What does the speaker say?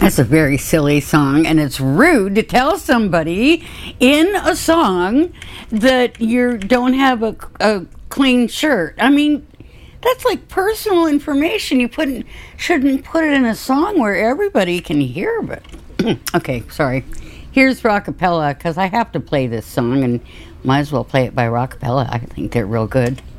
That's a very silly song, and it's rude to tell somebody in a song that you don't have a clean shirt. I mean, that's like personal information. Shouldn't put it in a song where everybody can hear. But okay, sorry. Here's Rockapella, because I have to play this song, and might as well play it by Rockapella. I think they're real good.